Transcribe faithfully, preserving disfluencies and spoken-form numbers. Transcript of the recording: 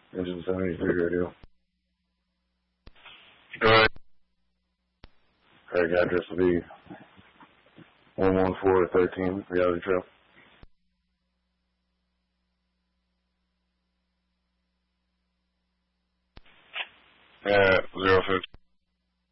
Engine seventy-three radio. Go ahead. Correct address will be one one four thirteen Reality Trail. Yeah, zero fifty.